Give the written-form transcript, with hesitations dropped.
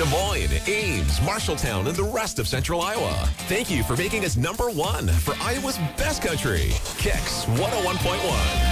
Des Moines, Ames, Marshalltown, and the rest of Central Iowa. Thank you for making us #1 for Iowa's best country. Kicks 101.1.